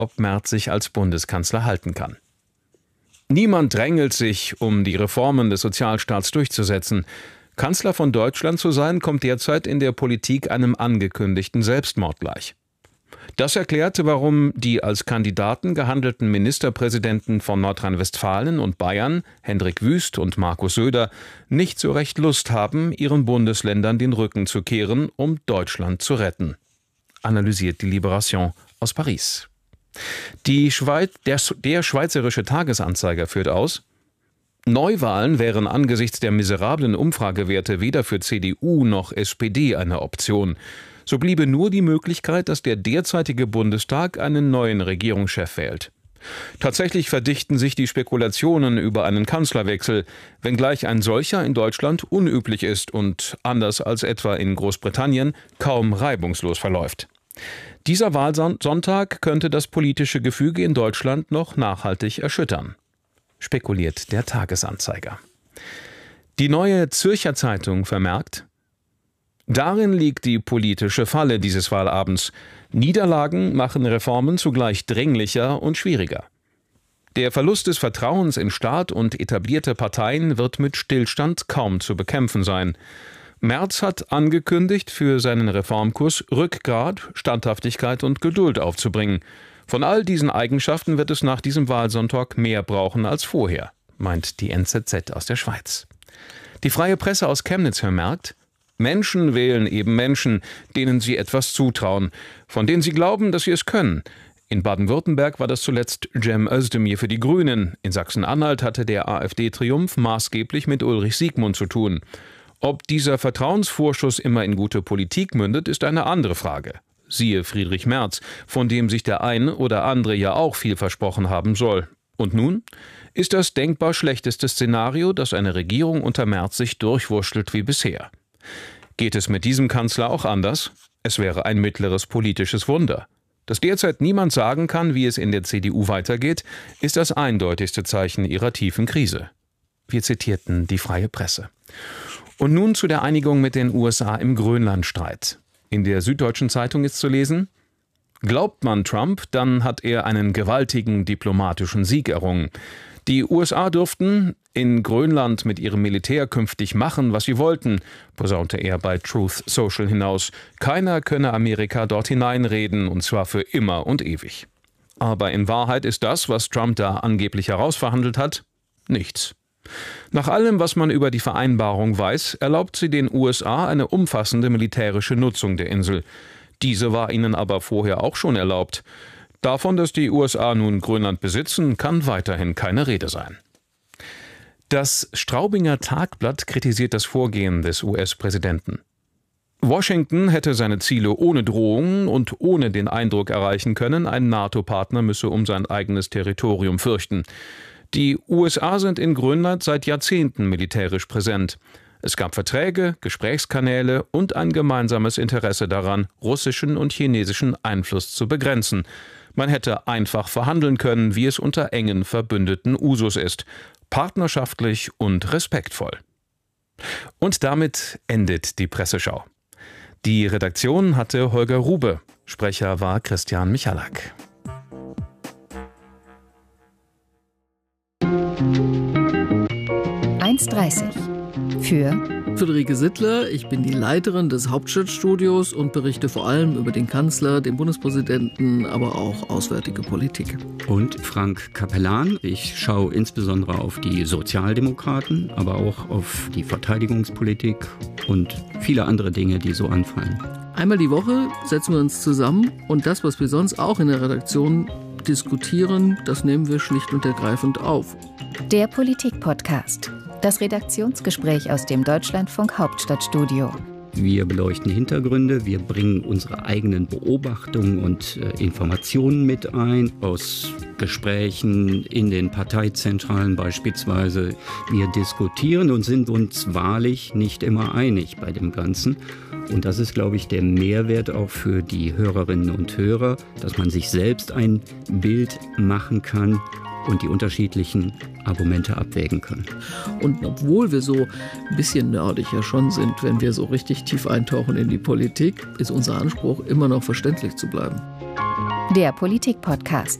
ob Merz sich als Bundeskanzler halten kann. Niemand drängelt sich, um die Reformen des Sozialstaats durchzusetzen. Kanzler von Deutschland zu sein, kommt derzeit in der Politik einem angekündigten Selbstmord gleich. Das erklärte, warum die als Kandidaten gehandelten Ministerpräsidenten von Nordrhein-Westfalen und Bayern, Hendrik Wüst und Markus Söder, nicht so recht Lust haben, ihren Bundesländern den Rücken zu kehren, um Deutschland zu retten. Analysiert die Libération aus Paris. Der Schweizerische Tagesanzeiger führt aus: Neuwahlen wären angesichts der miserablen Umfragewerte weder für CDU noch SPD eine Option. So bliebe nur die Möglichkeit, dass der derzeitige Bundestag einen neuen Regierungschef wählt. Tatsächlich verdichten sich die Spekulationen über einen Kanzlerwechsel, wenngleich ein solcher in Deutschland unüblich ist und, anders als etwa in Großbritannien, kaum reibungslos verläuft. Dieser Wahlsonntag könnte das politische Gefüge in Deutschland noch nachhaltig erschüttern, spekuliert der Tagesanzeiger. Die Neue Zürcher Zeitung vermerkt: Darin liegt die politische Falle dieses Wahlabends. Niederlagen machen Reformen zugleich dringlicher und schwieriger. Der Verlust des Vertrauens in Staat und etablierte Parteien wird mit Stillstand kaum zu bekämpfen sein. Merz hat angekündigt, für seinen Reformkurs Rückgrat, Standhaftigkeit und Geduld aufzubringen. Von all diesen Eigenschaften wird es nach diesem Wahlsonntag mehr brauchen als vorher, meint die NZZ aus der Schweiz. Die Freie Presse aus Chemnitz vermerkt: Menschen wählen eben Menschen, denen sie etwas zutrauen, von denen sie glauben, dass sie es können. In Baden-Württemberg war das zuletzt Cem Özdemir für die Grünen. In Sachsen-Anhalt hatte der AfD-Triumph maßgeblich mit Ulrich Siegmund zu tun. Ob dieser Vertrauensvorschuss immer in gute Politik mündet, ist eine andere Frage. Siehe Friedrich Merz, von dem sich der eine oder andere ja auch viel versprochen haben soll. Und nun ist das denkbar schlechteste Szenario, dass eine Regierung unter Merz sich durchwurschtelt wie bisher. Geht es mit diesem Kanzler auch anders? Es wäre ein mittleres politisches Wunder. Dass derzeit niemand sagen kann, wie es in der CDU weitergeht, ist das eindeutigste Zeichen ihrer tiefen Krise. Wir zitierten die Freie Presse. Und nun zu der Einigung mit den USA im Grönlandstreit. In der Süddeutschen Zeitung ist zu lesen: Glaubt man Trump, dann hat er einen gewaltigen diplomatischen Sieg errungen. Die USA dürften in Grönland mit ihrem Militär künftig machen, was sie wollten, posaunte er bei Truth Social hinaus. Keiner könne Amerika dort hineinreden, und zwar für immer und ewig. Aber in Wahrheit ist das, was Trump da angeblich herausverhandelt hat, nichts. Nach allem, was man über die Vereinbarung weiß, erlaubt sie den USA eine umfassende militärische Nutzung der Insel. Diese war ihnen aber vorher auch schon erlaubt. Davon, dass die USA nun Grönland besitzen, kann weiterhin keine Rede sein. Das Straubinger Tagblatt kritisiert das Vorgehen des US-Präsidenten. Washington hätte seine Ziele ohne Drohungen und ohne den Eindruck erreichen können, ein NATO-Partner müsse um sein eigenes Territorium fürchten. Die USA sind in Grönland seit Jahrzehnten militärisch präsent. Es gab Verträge, Gesprächskanäle und ein gemeinsames Interesse daran, russischen und chinesischen Einfluss zu begrenzen. Man hätte einfach verhandeln können, wie es unter engen Verbündeten Usus ist, partnerschaftlich und respektvoll. Und damit endet die Presseschau. Die Redaktion hatte Holger Rube, Sprecher war Christian Michalak. Für Friederike Sittler, ich bin die Leiterin des Hauptstadtstudios und berichte vor allem über den Kanzler, den Bundespräsidenten, aber auch auswärtige Politik. Und Frank Capellan, ich schaue insbesondere auf die Sozialdemokraten, aber auch auf die Verteidigungspolitik und viele andere Dinge, die so anfallen. Einmal die Woche setzen wir uns zusammen und das, was wir sonst auch in der Redaktion diskutieren, das nehmen wir schlicht und ergreifend auf. Der Politik-Podcast. Das Redaktionsgespräch aus dem Deutschlandfunk Hauptstadtstudio. Wir beleuchten Hintergründe, wir bringen unsere eigenen Beobachtungen und Informationen mit ein, aus Gesprächen in den Parteizentralen beispielsweise. Wir diskutieren und sind uns wahrlich nicht immer einig bei dem Ganzen. Und das ist, glaube ich, der Mehrwert auch für die Hörerinnen und Hörer, dass man sich selbst ein Bild machen kann und die unterschiedlichen Argumente abwägen kann. Und obwohl wir so ein bisschen nerdig ja schon sind, wenn wir so richtig tief eintauchen in die Politik, ist unser Anspruch, immer noch verständlich zu bleiben. Der Politik-Podcast.